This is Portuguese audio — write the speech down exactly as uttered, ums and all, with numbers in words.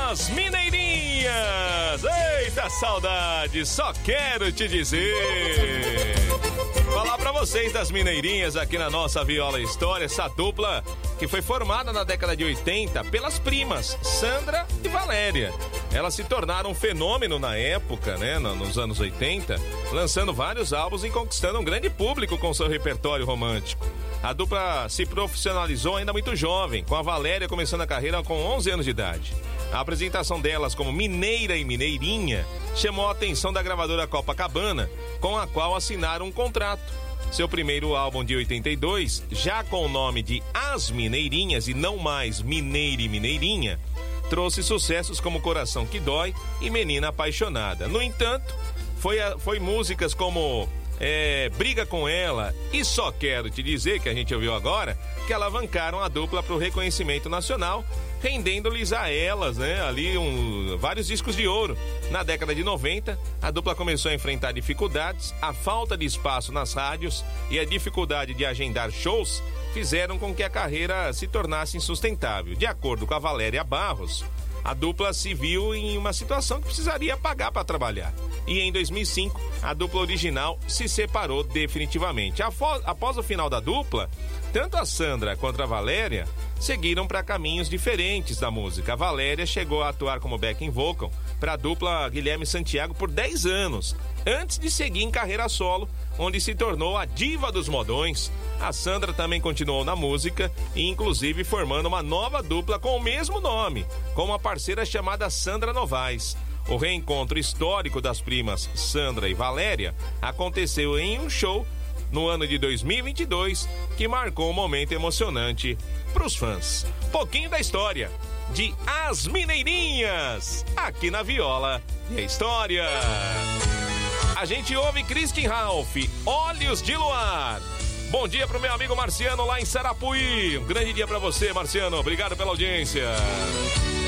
As Mineirinhas. Eita saudade, só quero te dizer. Falar pra vocês das Mineirinhas aqui na nossa Viola História, essa dupla que foi formada na década de oitenta pelas primas Sandra e Valéria. Elas se tornaram um fenômeno na época, né, nos anos oitenta, lançando vários álbuns e conquistando um grande público com seu repertório romântico. A dupla se profissionalizou ainda muito jovem, com a Valéria começando a carreira com onze anos de idade. A apresentação delas como Mineira e Mineirinha chamou a atenção da gravadora Copacabana, com a qual assinaram um contrato. Seu primeiro álbum de oitenta e dois, já com o nome de As Mineirinhas e não mais Mineira e Mineirinha, trouxe sucessos como Coração que Dói e Menina Apaixonada. No entanto, foi, foi músicas como é, Briga com Ela e Só Quero Te Dizer, que a gente ouviu agora, que alavancaram a dupla para o reconhecimento nacional, rendendo-lhes a elas, né, ali um, vários discos de ouro. Na década de noventa, a dupla começou a enfrentar dificuldades, a falta de espaço nas rádios e a dificuldade de agendar shows fizeram com que a carreira se tornasse insustentável. De acordo com a Valéria Barros, a dupla se viu em uma situação que precisaria pagar para trabalhar. E em dois mil e cinco, a dupla original se separou definitivamente. Após o final da dupla, tanto a Sandra quanto a Valéria seguiram para caminhos diferentes da música. A Valéria chegou a atuar como backing vocal para a dupla Guilherme Santiago por dez anos, antes de seguir em carreira solo, onde se tornou a diva dos modões. A Sandra também continuou na música e inclusive formando uma nova dupla com o mesmo nome, com uma parceira chamada Sandra Novaes. O reencontro histórico das primas Sandra e Valéria aconteceu em um show no ano de dois mil e vinte e dois, que marcou um momento emocionante para os fãs. Pouquinho da história de As Mineirinhas, aqui na Viola e a História. A gente ouve Christian Ralph, Olhos de Luar. Bom dia pro meu amigo Marciano lá em Sarapuí. Um grande dia para você, Marciano. Obrigado pela audiência.